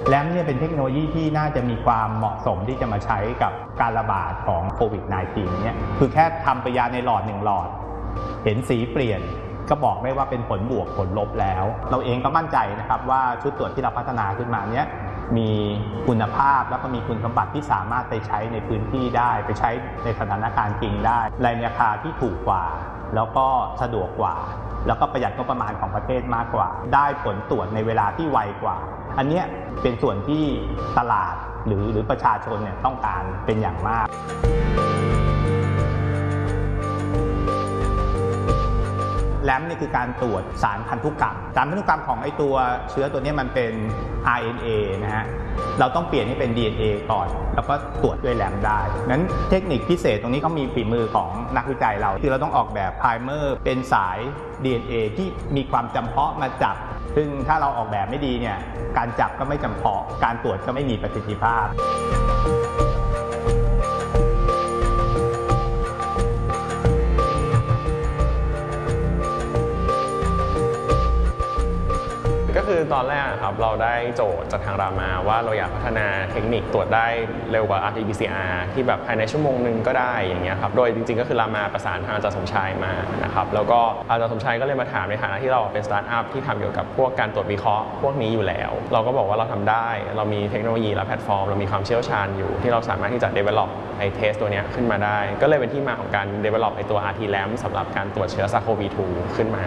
แลมเนี่ยเป็นเทคโนโลยีที่น่าจะมีความเหมาะสมที่จะมาใช้กับการระบาดของโควิด -19 เนี่ยคือแค่ทำปฏิกิริยาในหลอด1หลอดเห็นสีเปลี่ยนก็บอกได้ว่าเป็นผลบวกผลลบแล้วเราเองก็มั่นใจนะครับว่าชุดตรวจที่เราพัฒนาขึ้นมาเนี้ยมีคุณภาพแล้วก็มีคุณสมบัติที่สามารถไปใช้ในพื้นที่ได้ไปใช้ในสถานการณ์จริงได้ในราคาที่ถูกกว่าแล้วก็สะดวกกว่าแล้วก็ประหยัดงบประมาณของประเทศมากกว่าได้ผลตรวจในเวลาที่ไวกว่าอันนี้เป็นส่วนที่ตลาดหรือประชาชนเนี่ยต้องการเป็นอย่างมากแลมนี่คือการตรวจสารพันธุกรรมสารพันธุกรรมของไอตัวเชื้อตัวนี้มันเป็น RNA นะฮะเราต้องเปลี่ยนให้เป็น DNA ก่อนแล้วก็ตรวจด้วยแลมได้นั้นเทคนิคพิเศษตรงนี้ก็มีฝีมือของนักวิจัยเราคือเราต้องออกแบบไพรเมอร์เป็นสาย DNA ที่มีความจำเพาะมาจับซึ่งถ้าเราออกแบบไม่ดีเนี่ยการจับก็ไม่จำเพาะการตรวจก็ไม่มีประสิทธิภาพก็คือตอนแรกครับเราได้โจทย์จากทางรามาว่าเราอยากพัฒนาเทคนิคตรวจได้เร็วกว่า RT-PCR ที่แบบภายในชั่วโมงนึงก็ได้อย่างเงี้ยครับโดยจริงๆก็คือรามาประสานทางอาจารย์สมชายมานะครับแล้วก็อาจารย์สมชายก็เลยมาถามในฐานะที่เราเป็นสตาร์ทอัพที่ทำเกี่ยวกับพวกการตรวจวิเคราะห์พวกนี้อยู่แล้วเราก็บอกว่าเราทำได้เรามีเทคโนโลยีและแพลตฟอร์มเรามีความเชี่ยวชาญอยู่ที่เราสามารถที่จะ develop ไอ้เทสตัวนี้ขึ้นมาได้ก็เลยเป็นที่มาของการ develop ไอ้ตัว RT-LAMP สำหรับการตรวจเชื้อ SARS-CoV-2 ขึ้นมา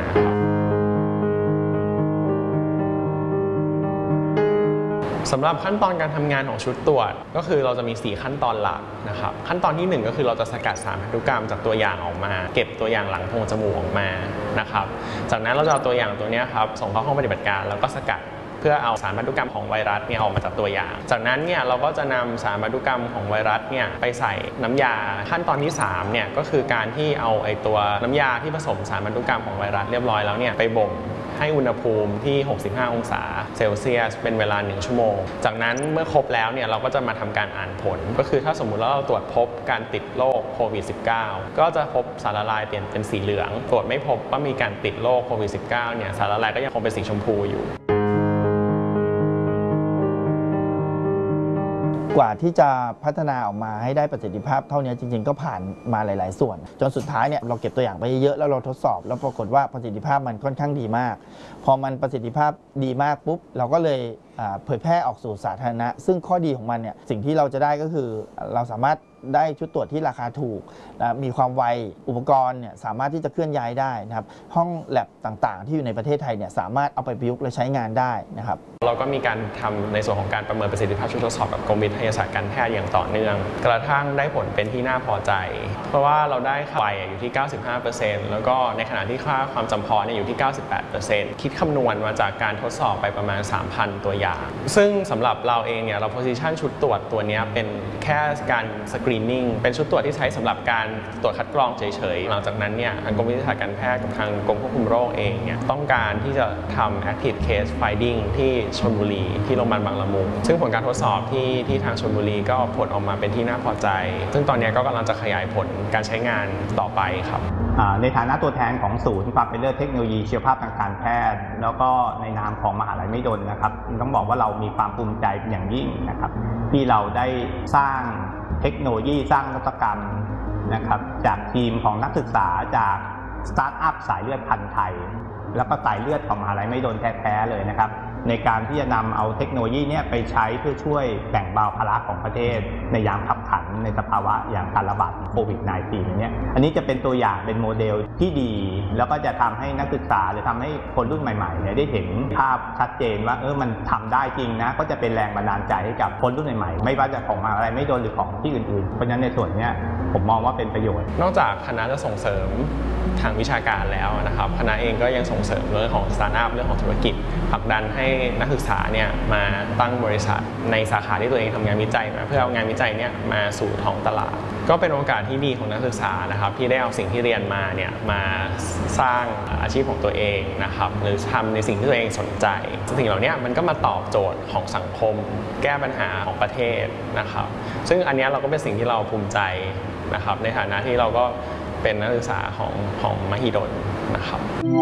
สำหรับขั้นตอนการทำงานของชุดตรวจก็คือเราจะมี4ขั้นตอนหลักนะครับขั้นตอนที่1ก็คือเราจะสกัดสารพันธุกรรมจากตัวอย่างออกมาเก็บตัวอย่างหลังโพรงจมูกออกมานะครับจากนั้นเราจะเอาตัวอย่างตัวนี้ครับส่งเข้าห้องปฏิบัติการแล้วก็สกัดเพื่อเอาสารพันธุกรรมของไวรัสเนี่ยออกมาจากตัวอย่างจากนั้นเนี่ยเราก็จะนำสารพันธุกรรมของไวรัสเนี่ยไปใส่น้ำยาขั้นตอนที่3เนี่ยก็คือการที่เอาไอ้ตัวน้ำยาที่ผสมสารพันธุกรรมของไวรัสเรียบร้อยแล้วเนี่ยไปบ่มให้อุณหภูมิที่65องศาเซลเซียสเป็นเวลา1ชั่วโมงจากนั้นเมื่อครบแล้วเนี่ยเราก็จะมาทำการอ่านผลก็คือถ้าสมมุติว่าเราตรวจพบการติดโรคโควิด -19 ก็จะพบสารละลายเปลี่ยนเป็นสีเหลืองตรวจไม่พบว่ามีการติดโรคโควิด -19 เนี่ยสารละลายก็ยังคงเป็นสีชมพูอยู่กว่าที่จะพัฒนาออกมาให้ได้ประสิทธิภาพเท่านี้จริงๆก็ผ่านมาหลายๆส่วนจนสุดท้ายเนี่ยเราเก็บตัวอย่างไปเยอะแล้วเราทดสอบแล้วปรากฏว่าประสิทธิภาพมันค่อนข้างดีมากพอมันประสิทธิภาพดีมากปุ๊บเราก็เลยเผยแพร่ออกสู่สาธารณะซึ่งข้อดีของมันเนี่ยสิ่งที่เราจะได้ก็คือเราสามารถได้ชุดตรวจที่ราคาถูกมีความไวอุปกรณ์เนี่ยสามารถที่จะเคลื่อนย้ายได้นะครับห้องแลบต่างๆที่อยู่ในประเทศไทยเนี่ยสามารถเอาไปประยุกต์และใช้งานได้นะครับเราก็มีการทำในส่วนของการประเมินประสิทธิภาพชุดทดสอบกับกรมวิทยาศาสตร์การแพทย์อย่างต่อเนื่องกระทั่งได้ผลเป็นที่น่าพอใจเพราะว่าเราได้ค่าไวอยู่ที่ 95% แล้วก็ในขณะที่ค่าความจำเพาะเนี่ยอยู่ที่ 98% คิดคำนวณมาจากการทดสอบไปประมาณ 3,000 ตัวอย่างซึ่งสำหรับเราเองเนี่ยเรา position ชุดตรวจตัวนี้เป็นแค่การสกรีนนิ่งเป็นชุดตรวจที่ใช้สำหรับการตรวจคัดกรองเฉยๆหลังจากนั้นเนี่ยทางกรมวิทยาศาสตร์การแพทย์กับทางกรมควบคุมโรคเองเนี่ยต้องการที่จะทำ active case finding ที่ชลบุรีที่โรงพยาบาลบางละมุงซึ่งผลการทดสอบที่ทางชลบุรีก็ผลออกมาเป็นที่น่าพอใจซึ่งตอนนี้ก็กำลังจะขยายผลการใช้งานต่อไปครับในฐานะตัวแทนของศูนย์ความเป็นเลิศเทคโนโลยีชีวภาพทางการแพทย์แล้วก็ในนามของมหาลัยมหิดลนะครับต้องบอกว่าเรามีความภูมิใจเป็นอย่างยิ่งนะครับที่เราได้สร้างเทคโนโลยีสร้างนวัตกรรมนะครับจากทีมของนักศึกษาจากสตาร์ทอัพสายเลือดพันธุ์ไทยแล้วก็สายเลือดของมหาลัยมหิดลแท้ๆเลยนะครับในการที่จะนำเอาเทคโนโลยีนี้ไปใช้เพื่อช่วยแบ่งเบาภาระของประเทศในยามขับขันในสภาวะอย่างการระบาดของโควิด -19 เนี่ยอันนี้จะเป็นตัวอย่างเป็นโมเดลที่ดีแล้วก็จะทำให้นักศึกษาหรือทำให้คนรุ่นใหม่ๆเนี่ยได้เห็นภาพชัดเจนว่ามันทำได้จริงนะก็จะเป็นแรงบันดาลใจให้กับคนรุ่นใหม่ๆไม่ว่าจะของมหาลัยมหิดลหรือของที่อื่นๆเพราะฉะนั้นในส่วนนี้ผมมองว่าเป็นประโยชน์นอกจากคณะจะส่งเสริมทางวิชาการแล้วนะครับคณะเองก็ยังส่งเสริมเรื่องของสตาร์ทอัพเรื่องของธุรกิจผลักดันให้นักศึกษาเนี่ยมาตั้งบริษัทในสาขาที่ตัวเองทำงานวิจัยมาเพื่อเอางานวิจัยเนี่ยมาสู่ท้องตลาดก็เป็นโอกาสที่ดีของนักศึกษานะครับที่ได้เอาสิ่งที่เรียนมาเนี่ยมาสร้างอาชีพของตัวเองนะครับหรือทำในสิ่งที่ตัวเองสนใจสิ่งเหล่านี้มันก็มาตอบโจทย์ของสังคมแก้ปัญหาของประเทศนะครับซึ่งอันนี้เราก็เป็นสิ่งที่เราภูมิใจนะครับในฐานะที่เราก็เป็นนักศึกษาของมหิดลนะครับ